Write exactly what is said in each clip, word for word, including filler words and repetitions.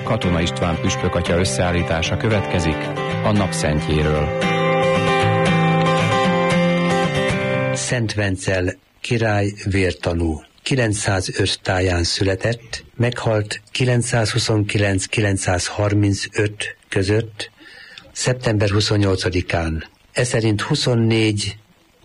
Katona István püspökatya összeállítása következik a napszentjéről. Szent Vencel király vértanú. kilencszázöt táján született, meghalt kilencszázhuszonkilenc kilencszázharmincöt között, szeptember huszonnyolcadikán. Eszerint huszonnégy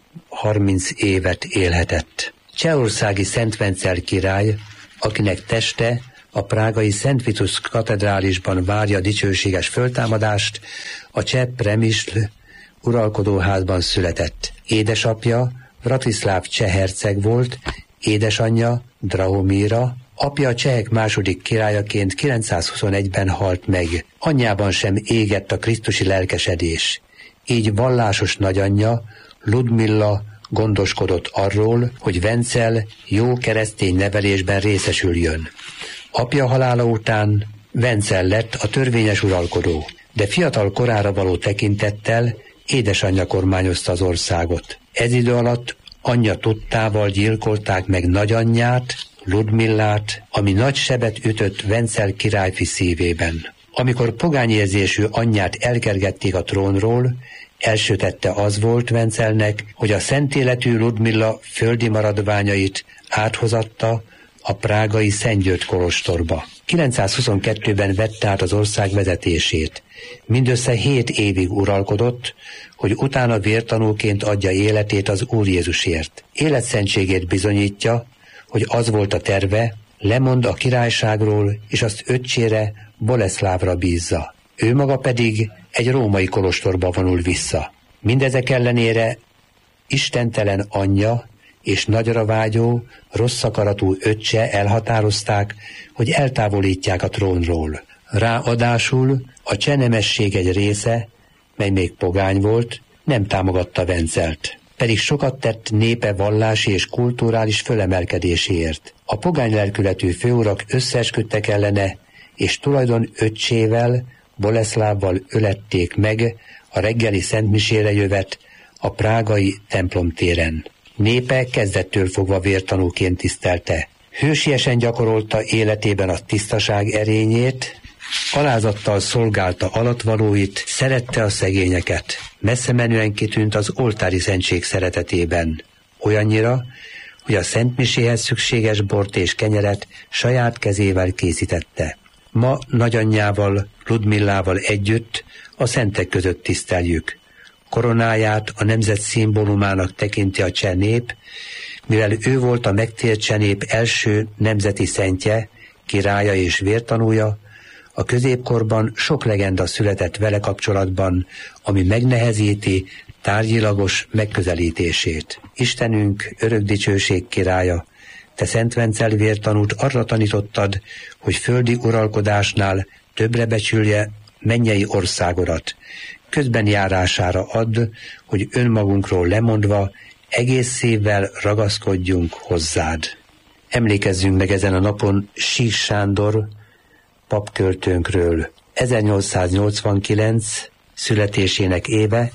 harminc évet élhetett. Csehországi Szent Vencel király, akinek teste a prágai Szent Vitus katedrálisban várja dicsőséges föltámadást, a cseh Přemysl uralkodóházban született. Édesapja Vratislav cseh herceg volt, édesanyja Drahomira, apja a csehek második királyaként kilencszázhuszonegyben halt meg. Anyjában sem égett a krisztusi lelkesedés. Így vallásos nagyanyja, Ludmilla gondoskodott arról, hogy Vencel jó keresztény nevelésben részesüljön. Apja halála után Vencel lett a törvényes uralkodó, de fiatal korára való tekintettel édesanyja kormányozta az országot. Ez idő alatt anyja tudtával gyilkolták meg nagyanyját, Ludmillát, ami nagy sebet ütött Vencel királyfi szívében. Amikor pogányérzésű anyját elkergették a trónról, első tette az volt Vencelnek, hogy a szentéletű Ludmilla földi maradványait áthozatta a prágai Szent György kolostorba. kilencszázhuszonkettőben vette át az ország vezetését. Mindössze hét évig uralkodott, hogy utána vértanúként adja életét az Úr Jézusért. Életszentségét bizonyítja, hogy az volt a terve, lemond a királyságról, és azt öccsére, Boleszlávra bízza. Ő maga pedig egy római kolostorba vonul vissza. Mindezek ellenére istentelen anyja és nagyra vágyó, rossz akaratú öccse elhatározták, hogy eltávolítják a trónról. Ráadásul a cseh nemesség egy része, mely még pogány volt, nem támogatta Vencelt, pedig sokat tett népe vallási és kulturális fölemelkedéséért. A pogány lelkületű főurak összeesküdtek ellene, és tulajdon öccsével, Boleszlávval ölették meg a reggeli szentmisére jövet a prágai templomtéren. Népe kezdettől fogva vértanúként tisztelte. Hősiesen gyakorolta életében a tisztaság erényét, alázattal szolgálta alattvalóit, szerette a szegényeket. Messze menően kitűnt az oltári szentség szeretetében. Olyannyira, hogy a szentmiséhez szükséges bort és kenyeret saját kezével készítette. Ma nagyanyjával, Ludmillával együtt a szentek között tiszteljük. Koronáját a nemzet szimbólumának tekinti a cseh nép, mivel ő volt a megtért cseh nép első nemzeti szentje, királya és vértanúja. A középkorban sok legenda született vele kapcsolatban, ami megnehezíti tárgyilagos megközelítését. Istenünk, örök dicsőség királya, te Szent Vencel vértanút arra tanítottad, hogy földi uralkodásnál többre becsülje mennyei országodat. Közben járására add, hogy önmagunkról lemondva egész szívvel ragaszkodjunk hozzád. Emlékezzünk meg ezen a napon Sík Sándor papköltőnkről. ezernyolcszáznyolcvankilenc születésének éve,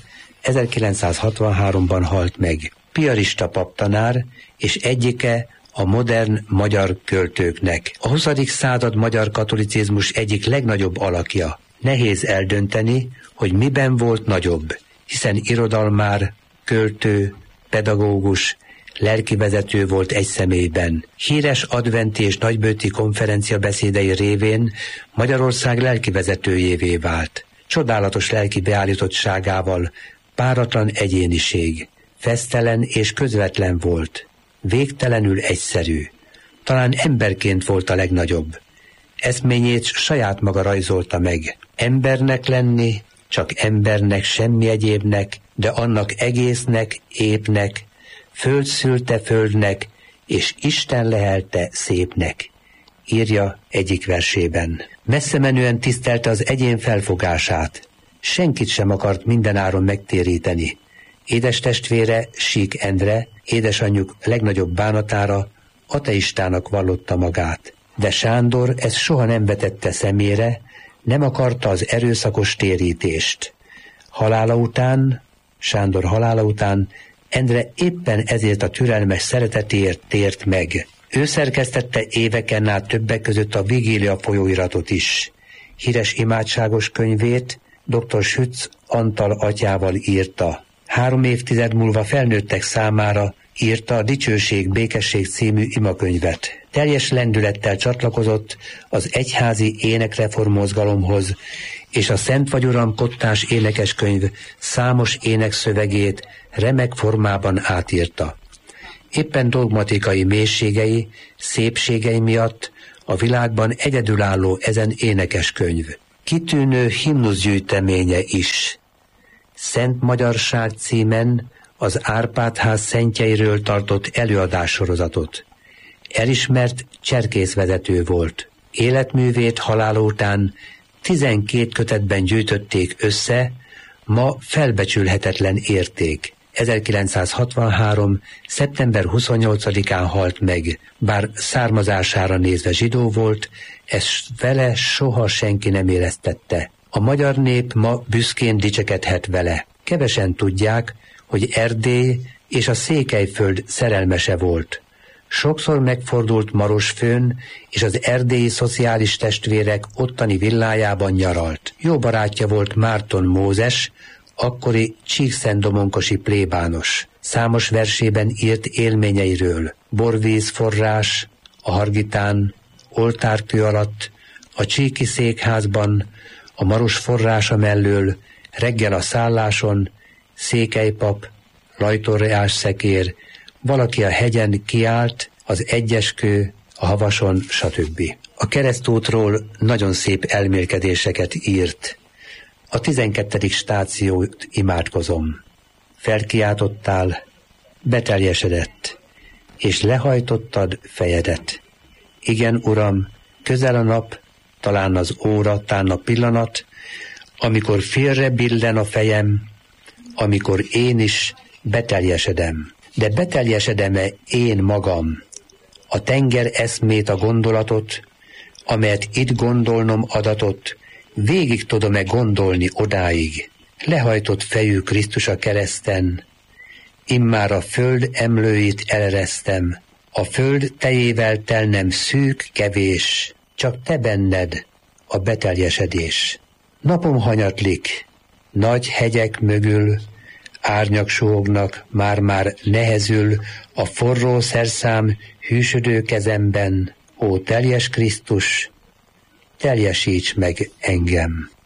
ezerkilencszázhatvanháromban halt meg. Piarista paptanár és egyike a modern magyar költőknek. A huszadik század magyar katolicizmus egyik legnagyobb alakja. Nehéz eldönteni, hogy miben volt nagyobb, hiszen irodalmár, költő, pedagógus, lelkivezető volt egy személyben. Híres adventi és nagybőti konferencia beszédei révén Magyarország lelkivezetőjévé vált. Csodálatos lelki beállítottságával, páratlan egyéniség, fesztelen és közvetlen volt, végtelenül egyszerű. Talán emberként volt a legnagyobb. Eszményét saját maga rajzolta meg. Embernek lenni, csak embernek, semmi egyébnek, de annak egésznek, épnek, föld szülte földnek, és Isten lehelte szépnek, írja egyik versében. Messze menően tisztelte az egyén felfogását. Senkit sem akart mindenáron megtéríteni. Édes testvére, Sík Endre, édesanyjuk legnagyobb bánatára ateistának vallotta magát. De Sándor ezt soha nem vetette szemére, nem akarta az erőszakos térítést. Halála után, Sándor halála után Endre éppen ezért a türelmes szeretetéért tért meg. Ő szerkesztette éveken át többek között a Vigília folyóiratot is. híres imádságos könyvét dr. Schütz Antal atyával írta. Három évtized múlva felnőttek számára írta a Dicsőség, békesség című imakönyvet. Teljes lendülettel csatlakozott az egyházi énekreformmozgalomhoz, és a Szent vagy Uram kottás énekeskönyv számos énekszövegét remek formában átírta. Éppen dogmatikai mélységei, szépségei miatt a világban egyedülálló ezen énekeskönyv. Kitűnő himnuszgyűjteménye is. Szent Magyarság címen az Árpád-ház szentjeiről tartott előadássorozatot. Elismert cserkészvezető volt. Életművét halála után tizenkét kötetben gyűjtötték össze, ma felbecsülhetetlen érték. ezerkilencszázhatvanhárom. szeptember huszonnyolcadikán halt meg, bár származására nézve zsidó volt, ezt vele soha senki nem éreztette. A magyar nép ma büszkén dicsekedhet vele. Kevesen tudják, hogy Erdély és a Székelyföld szerelmese volt. Sokszor megfordult Marosfőn, és az erdélyi szociális testvérek ottani villájában nyaralt. Jó barátja volt Márton Mózes, akkori csíkszentdomonkosi plébános. Számos versében írt élményeiről: borvíz forrás, a Hargitán, oltárkő alatt, a csíki székházban, a Maros forrása mellől, reggel a szálláson, székelypap, lajtorreás szekér, valaki a hegyen kiállt, az egyeskő, a havason, stb. A keresztútról nagyon szép elmélkedéseket írt. A tizenkettedik stációt imádkozom. Felkiáltottál, beteljesedett, és lehajtottad fejedet. Igen, Uram, közel a nap, talán az óra, tán a pillanat, amikor félre billen a fejem, amikor én is beteljesedem. De beteljesedem-e én magam, a tenger eszmét, a gondolatot, amelyet itt gondolnom adatot, végig tudom-e gondolni odáig, lehajtott fejű Krisztus a kereszten, immár a föld emlőit eleresztem, a föld tejével telnem szűk, kevés, csak te benned a beteljesedés. Napom hanyatlik, nagy hegyek mögül, árnyak suhognak, már-már nehezül a forró szerszám hűsödő kezemben. Ó, teljes Krisztus, teljesíts meg engem!